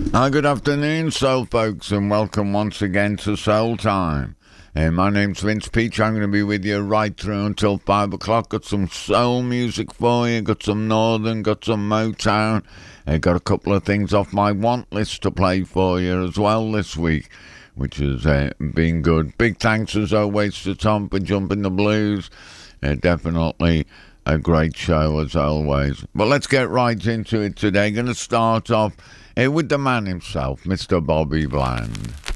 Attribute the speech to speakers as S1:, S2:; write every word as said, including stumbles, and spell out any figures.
S1: Hi, good afternoon, soul folks, and welcome once again to Soul Time. Uh, my name's Vince Peach. I'm going to be with you right through until five o'clock. Got some soul music for you, got some Northern, got some Motown. Uh, got a couple of things off my want list to play for you as well this week, which has uh, been good. Big thanks as always to Tom for jumping the blues. Uh, definitely a great show as always. But let's get right into it today. Going to start off uh, with the man himself, Mister Bobby Bland.